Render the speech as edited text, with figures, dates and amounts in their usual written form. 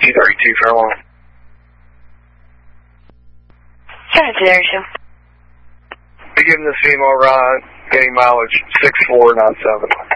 232 Fairlawn. Consideration. Be giving this female a ride, getting mileage 6497.